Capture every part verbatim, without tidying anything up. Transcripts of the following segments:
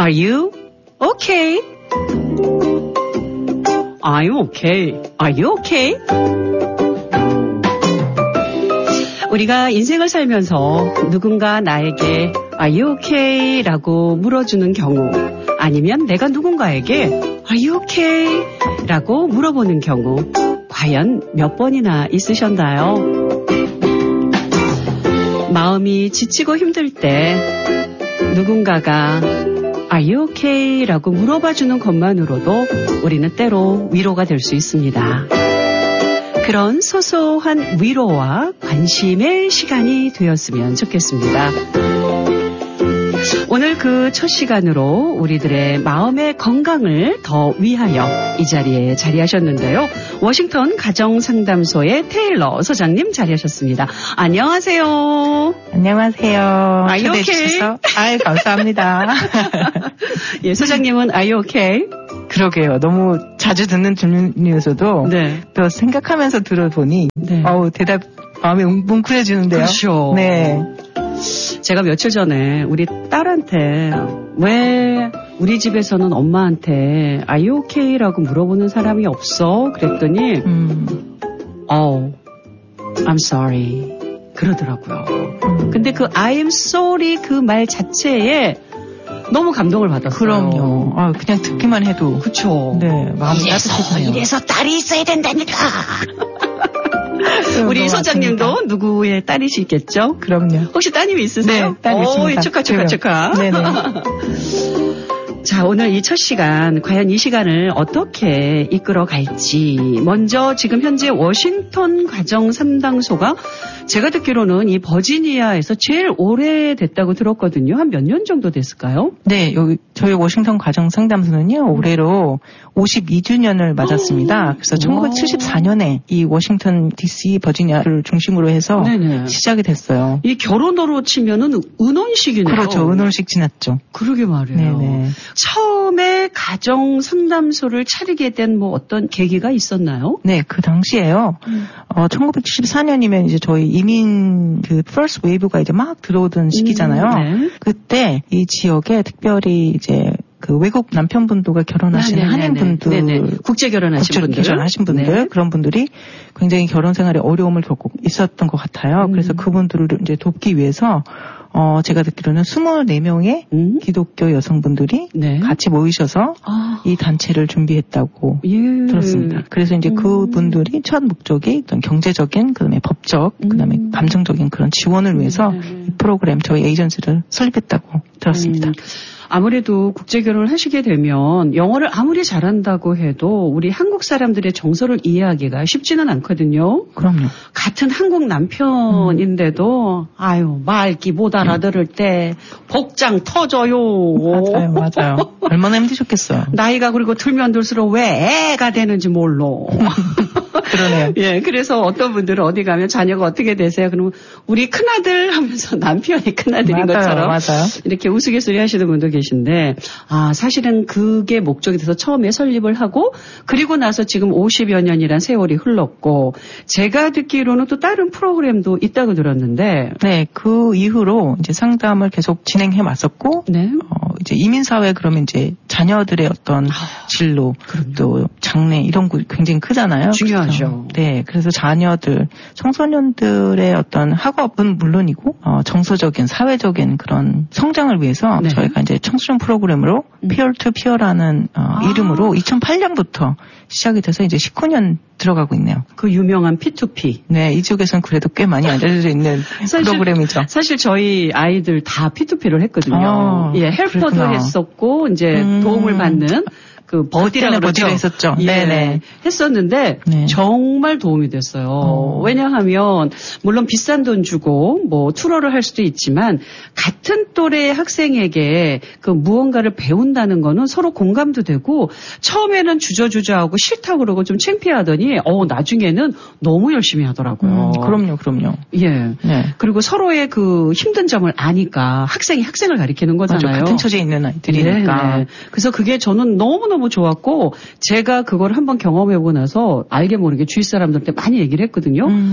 Are you okay? I'm okay. Are you okay? 우리가 인생을 살면서 누군가 나에게 Are you okay? 라고 물어주는 경우, 아니면 내가 누군가에게 Are you okay? 라고 물어보는 경우 과연 몇 번이나 있으셨나요? 마음이 지치고 힘들 때 누군가가 Are you okay? 라고 물어봐주는 것만으로도 우리는 때로 위로가 될 수 있습니다. 그런 소소한 위로와 관심의 시간이 되었으면 좋겠습니다. 오늘 그 첫 시간으로 우리들의 마음의 건강을 더 위하여 이 자리에 자리하셨는데요. 워싱턴 가정상담소의 테일러 소장님 자리하셨습니다. 안녕하세요. 안녕하세요. Are you okay? 아유, 감사합니다. 예, 소장님은 Are you okay? 그러게요. 너무 자주 듣는 질문이어서도 네. 또 생각하면서 들어보니 네. 어우, 대답 마음이 뭉클해지는데요. 그렇죠. 네. 제가 며칠 전에 우리 딸한테 왜 우리 집에서는 엄마한테 Are you okay? 라고 물어보는 사람이 없어? 그랬더니 음. Oh, I'm sorry 그러더라고요. 음. 근데 그 I'm sorry 그 말 자체에 너무 감동을 받았어요. 그럼요. 아, 그냥 듣기만 해도. 그쵸. 네, 마음이 따뜻해지네요. 이래서 딸이 있어야 된다니까. 우리 소장님도 누구의 딸이시겠죠? 그럼요. 혹시 따님이 있으세요? 네, 딸이 있습니다. 오, 축하, 축하, 축하. 네네. 자, 오늘 이 첫 시간, 과연 이 시간을 어떻게 이끌어 갈지. 먼저 지금 현재 워싱턴 가정상담소가 제가 듣기로는 이 버지니아에서 제일 오래됐다고 들었거든요. 한 몇 년 정도 됐을까요? 네, 여기 저희 워싱턴 가정상담소는요, 올해로 오십이 주년을 맞았습니다. 그래서 천구백칠십사 년에 이 워싱턴 디씨 버지니아를 중심으로 해서 네네. 시작이 됐어요. 이 결혼으로 치면은 은혼식이네요. 그렇죠. 은혼식 지났죠. 그러게 말이에요. 네네. 처음에 가정상담소를 차리게 된 뭐 어떤 계기가 있었나요? 네, 그 당시에요. 음. 어, 천구백칠십사 년이면 이제 저희 이민 그 퍼스트 웨이브가 이제 막 들어오던 시기잖아요. 음, 네. 그때 이 지역에 특별히 이제 그 외국 남편분들과 결혼하시는 한인분들, 국제 결혼하신 국제 분들, 결혼하신 분들 네. 그런 분들이 굉장히 결혼 생활에 어려움을 겪고 있었던 것 같아요. 음. 그래서 그분들을 이제 돕기 위해서 어 제가 듣기로는 이십사 명의 음? 기독교 여성분들이 네. 같이 모이셔서 아. 이 단체를 준비했다고 예. 들었습니다. 그래서 이제 음. 그분들이 첫 목적이 어떤 경제적인 그다음에 법적 음. 그다음에 감정적인 그런 지원을 위해서 네. 이 프로그램 저희 에이전시를 설립했다고 들었습니다. 음. 아무래도 국제 결혼을 하시게 되면 영어를 아무리 잘한다고 해도 우리 한국 사람들의 정서를 이해하기가 쉽지는 않거든요. 그럼요. 같은 한국 남편인데도 음. 아유 말기 못 알아들을 때 복장 터져요. 맞아요, 맞아요. 얼마나 힘드셨겠어요. 나이가 그리고 들면 들수록 왜 애가 되는지 몰라. 그러네요. 예, 그래서 어떤 분들은 어디 가면 자녀가 어떻게 되세요? 그러면 우리 큰아들 하면서 남편이 큰아들인 맞아요, 것처럼 맞아요. 이렇게 우스갯소리 하시는 분도 계신데 아 사실은 그게 목적이 돼서 처음에 설립을 하고 그리고 나서 지금 오십여 년이란 세월이 흘렀고 제가 듣기로는 또 다른 프로그램도 있다고 들었는데 네, 그 이후로 이제 상담을 계속 진행해 왔었고 네. 어, 이제 이민사회 그러면 이제 자녀들의 어떤 아, 진로 그럼요. 또 장래 이런 거 굉장히 크잖아요. 중요하죠. 그래서, 네, 그래서 자녀들, 청소년들의 어떤 학업은 물론이고 어, 정서적인, 사회적인 그런 성장을 위해서 네. 저희가 이제 청소년 프로그램으로 음. 피어 투 피어라는 어, 아. 이름으로 이천팔 년부터 시작이 돼서 이제 십구 년 들어가고 있네요. 그 유명한 피투피. 네, 이쪽에서는 그래도 꽤 많이 알려져 있는 사실, 프로그램이죠. 사실 저희 아이들 다 피투피를 했거든요. 아, 예, 헬퍼도 그렇구나. 했었고 이제 음. 도움을 받는 그 버디라고 그러죠. 했었죠. 예, 네네. 했었는데 네. 정말 도움이 됐어요. 어. 왜냐하면 물론 비싼 돈 주고 뭐 투어를 할 수도 있지만 같은 또래 학생에게 그 무언가를 배운다는 거는 서로 공감도 되고 처음에는 주저주저하고 싫다고 그러고 좀 창피하더니 어 나중에는 너무 열심히 하더라고요. 음, 그럼요, 그럼요. 예. 네. 그리고 서로의 그 힘든 점을 아니까 학생이 학생을 가리키는 거잖아요. 맞아, 같은 처지에 있는 아이들이니까. 네, 네. 그래서 그게 저는 너무너무 너무 좋았고 제가 그걸 한번 경험해보고 나서 알게 모르게 주위 사람들한테 많이 얘기를 했거든요. 음.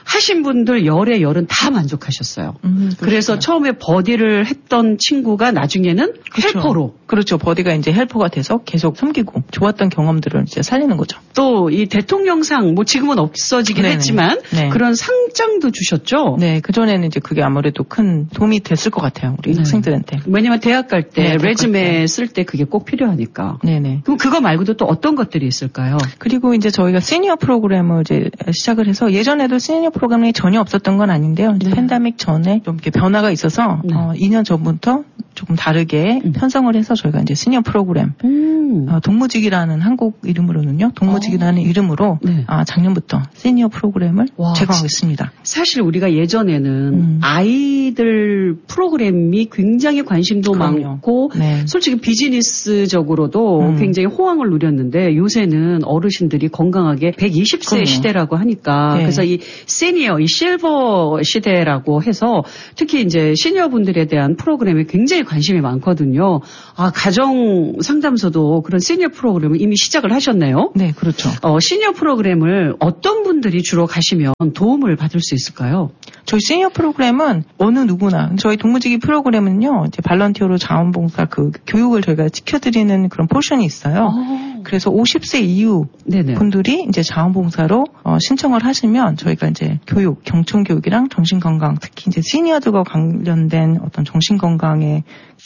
하신 분들 열의 열은 다 만족하셨어요. 음, 그래서 처음에 버디를 했던 친구가 나중에는 그렇죠. 헬퍼로. 그렇죠. 버디가 이제 헬퍼가 돼서 계속 섬기고 좋았던 경험들을 이제 살리는 거죠. 또 이 대통령상 뭐 지금은 없어지긴 네네. 했지만 네. 그런 상장도 주셨죠. 네, 그 전에는 이제 그게 아무래도 큰 도움이 됐을 것 같아요. 우리 네. 학생들한테. 왜냐면 대학 갈 때 네, 레즈메 쓸 때 그게 꼭 필요하니까. 네네. 그럼 그거 말고도 또 어떤 것들이 있을까요? 그리고 이제 저희가 시니어 프로그램을 이제 시작을 해서 예전에도 시니어 프로그램이 전혀 없었던 건 아닌데요. 네. 팬데믹 전에 좀 이렇게 변화가 있어서 네. 어, 이 년 전부터 조금 다르게 음. 편성을 해서 저희가 이제 시니어 프로그램 음. 어, 동무직이라는 한국 이름으로는요. 동무직이라는 어. 이름으로 네. 아, 작년부터 시니어 프로그램을 와, 제공하고 있습니다. 사실 우리가 예전에는 음. 아이들 프로그램이 굉장히 관심도 그럼요. 많고 네. 솔직히 비즈니스적으로도 음. 굉장히 호황을 누렸는데 요새는 어르신들이 건강하게 백이십 세 그럼요. 시대라고 하니까 네. 그래서 이 시니어, 이 실버 시대라고 해서 특히 이제 시니어분들에 대한 프로그램에 굉장히 관심이 많거든요. 아, 가정 상담소도 그런 시니어 프로그램을 이미 시작을 하셨네요. 네, 그렇죠. 어, 시니어 프로그램을 어떤 분들이 주로 가시면 도움을 받을 수 있을까요? 저희 시니어 프로그램은 어느 누구나 저희 동무지기 프로그램은요. 이제 발런티어로 자원봉사 그 교육을 저희가 지켜드리는 그런 포션이 있어요. 오. 그래서 오십 세 이후 네네. 분들이 이제 자원봉사로 어, 신청을 하시면 저희가 이제 교육, 경청 교육이랑 정신건강, 특히 이제 시니어들과 관련된 어떤 정신건강에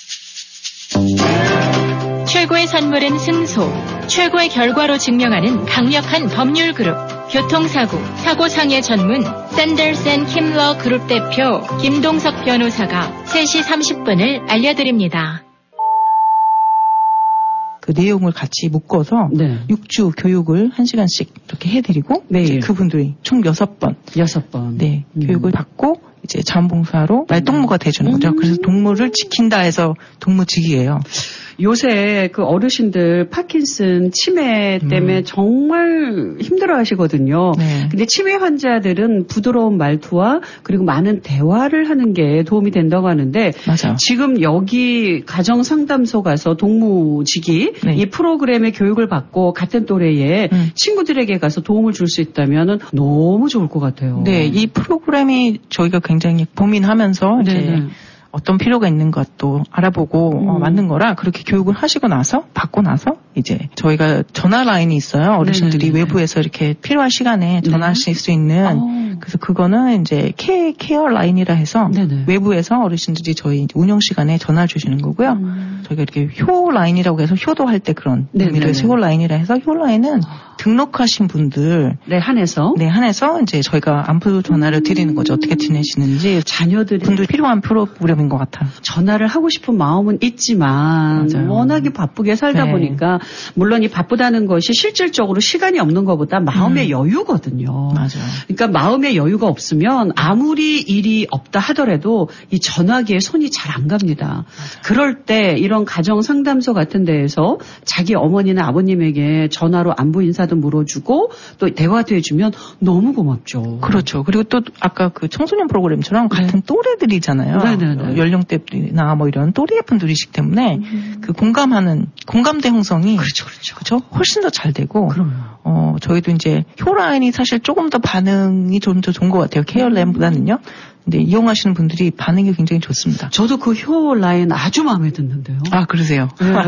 최고의 선물은 승소, 최고의 결과로 증명하는 강력한 법률 그룹, 교통사고, 사고상해 전문 샌더스 앤 킴러 그룹 대표 김동석 변호사가 세 시 삼십 분을 알려드립니다. 그 내용을 같이 묶어서 네. 육 주 교육을 한 시간씩 이렇게 해드리고 매일 그분들이 총 여섯 번, 여섯 번 네, 음. 교육을 받고 이제 자원봉사로 말동무가 돼주는 거죠. 음. 그래서 동물을 지킨다 해서 동무직이에요. 요새 그 어르신들 파킨슨 치매 때문에 음. 정말 힘들어 하시거든요. 네. 근데 치매 환자들은 부드러운 말투와 그리고 많은 대화를 하는 게 도움이 된다고 하는데 맞아요. 지금 여기 가정상담소 가서 동무직이 네. 이 프로그램의 교육을 받고 같은 또래의 음. 친구들에게 가서 도움을 줄 수 있다면 너무 좋을 것 같아요. 네, 이 프로그램이 저희가 굉장히 고민하면서 이제 네네. 어떤 필요가 있는 것도 알아보고 음. 어, 맞는 거라 그렇게 교육을 하시고 나서 받고 나서 이제 저희가 전화 라인이 있어요. 어르신들이 네네네. 외부에서 이렇게 필요한 시간에 전화하실 네. 수 있는 오. 그래서 그거는 이제 케, 케어 라인이라 해서 네네. 외부에서 어르신들이 저희 운영 시간에 전화를 주시는 거고요. 음. 저희가 이렇게 효 라인이라고 해서 효도할 때 그런 의미로 해서 효 라인이라 해서 효 라인은 등록하신 분들 네 한해서 네 한해서 이제 저희가 안부 전화를 드리는 거죠. 어떻게 지내시는지 자녀들이 분들 필요한 프로그램인 것 같아요. 전화를 하고 싶은 마음은 있지만 맞아요. 워낙에 바쁘게 살다 네. 보니까 물론 이 바쁘다는 것이 실질적으로 시간이 없는 것보다 마음의 음. 여유거든요. 맞아요. 그러니까 마음의 여유가 없으면 아무리 일이 없다 하더라도 이 전화기에 손이 잘 안 갑니다. 맞아요. 그럴 때 이런 가정 상담소 같은 데에서 자기 어머니나 아버님에게 전화로 안부 인사도 물어주고 또 대화도 해주면 너무 고맙죠. 그렇죠. 그리고 또 아까 그 청소년 프로그램처럼 같은 네. 또래들이잖아요. 네네네. 연령대나 뭐 이런 또래 분들이시기 때문에 음. 그 공감하는 공감대 형성이 그렇죠, 그렇죠. 그렇죠? 훨씬 더 잘 되고. 그럼요. 어 저희도 이제 효라인이 사실 조금 더 반응이 좀 더 좋은 것 같아요. 케어램보다는요. 근데 이용하시는 분들이 반응이 굉장히 좋습니다. 저도 그 효 라인 아주 마음에 드는데요. 아, 그러세요?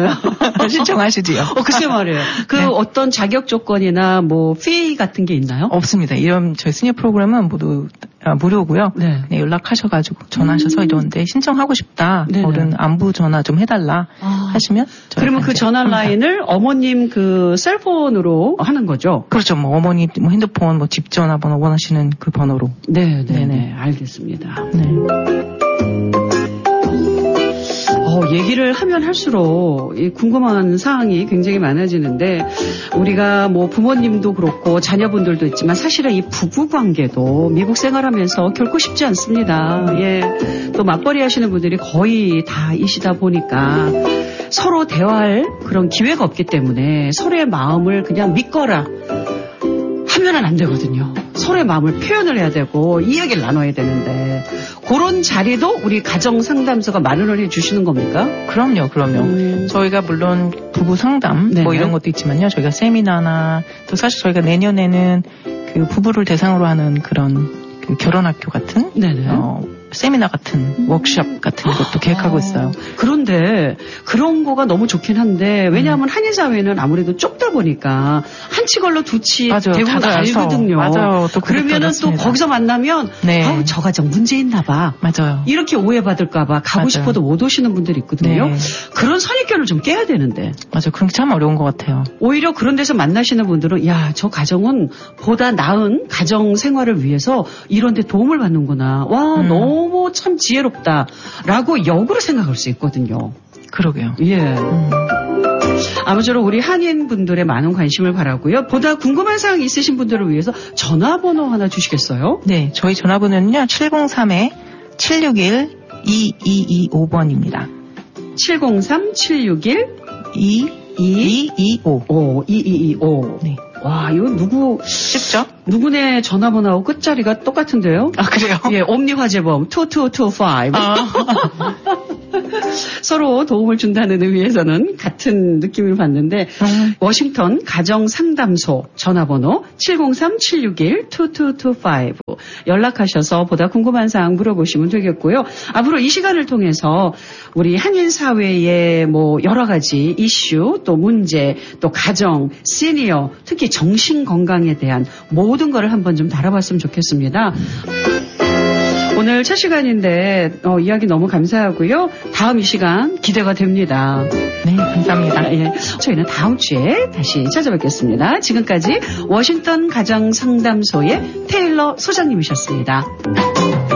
네. 신청하시지요. 어, 글쎄 말이에요. 그 네. 어떤 자격 조건이나 뭐 fee 같은 게 있나요? 없습니다. 이런 저희 시니어 프로그램은 모두 아, 무료고요. 네. 네, 연락하셔가지고 전화하셔서 음. 이런데 신청하고 싶다. 네네. 어른 안부 전화 좀 해달라 아. 하시면. 그러면 그 전화 합니다. 라인을 어머님 그 셀폰으로 하는 거죠? 그렇죠. 뭐 어머니 뭐 핸드폰 뭐 집 전화번호 원하시는 그 번호로. 네, 네, 네, 알겠습니다. 네. 어, 얘기를 하면 할수록 이 궁금한 사항이 굉장히 많아지는데 우리가 뭐 부모님도 그렇고 자녀분들도 있지만 사실은 이 부부 관계도 미국 생활하면서 결코 쉽지 않습니다. 예, 또 맞벌이 하시는 분들이 거의 다이시다 보니까 서로 대화할 그런 기회가 없기 때문에 서로의 마음을 그냥 믿거라 하면은 안 되거든요. 서로의 마음을 표현을 해야 되고 이야기를 나눠야 되는데 그런 자리도 우리 가정상담소가 마련을 해주시는 겁니까? 그럼요, 그럼요. 음. 저희가 물론 부부 상담 네네. 뭐 이런 것도 있지만요. 저희가 세미나나 또 사실 저희가 내년에는 그 부부를 대상으로 하는 그런 그 결혼학교 같은 네네. 어, 세미나 같은 워크숍 같은 것도 계획하고 있어요. 그런데 그런 거가 너무 좋긴 한데 왜냐하면 음. 한인 사회는 아무래도 좁다 보니까 한 치 걸러 두 치 대부분 알거든요. 맞아요. 또 그러면은 또 거기서 만나면 네. 아우 저 가정 문제 있나 봐. 맞아요. 이렇게 오해받을까 봐 가고 맞아요. 싶어도 못 오시는 분들이 있거든요. 네. 그런 선입견을 좀 깨야 되는데. 맞아요. 그런 게 참 어려운 것 같아요. 오히려 그런 데서 만나시는 분들은 야, 저 가정은 보다 나은 가정 생활을 위해서 이런 데 도움을 받는구나. 와, 음. 너무 참 지혜롭다라고 역으로 생각할 수 있거든요. 그러게요. 예. 음. 아무쪼록 우리 한인 분들의 많은 관심을 바라고요. 보다 궁금한 사항 있으신 분들을 위해서 전화번호 하나 주시겠어요? 네, 저희 전화번호는요. 칠공삼 칠육일 이이이오 번입니다. 칠공삼 칠육일 이이이오. 오, 이이이오. 네. 와, 이거 누구 쉽죠? 누구네 전화번호하고 끝자리가 똑같은데요? 아, 그래요? 예, 옴니화재범 이이이이오. 아. 서로 도움을 준다는 의미에서는 같은 느낌을 받는데 음. 워싱턴 가정상담소 전화번호 칠공삼 칠육일 이이이이오 연락하셔서 보다 궁금한 사항 물어보시면 되겠고요. 앞으로 이 시간을 통해서 우리 한인 사회의 뭐 여러 가지 이슈 또 문제 또 가정, 시니어 특히 정신 건강에 대한 모든 거를 한번 좀 다뤄봤으면 좋겠습니다. 오늘 첫 시간인데 어, 이야기 너무 감사하고요. 다음 이 시간 기대가 됩니다. 네, 감사합니다. 예, 저희는 다음 주에 다시 찾아뵙겠습니다. 지금까지 워싱턴 가정상담소의 테일러 소장님이셨습니다.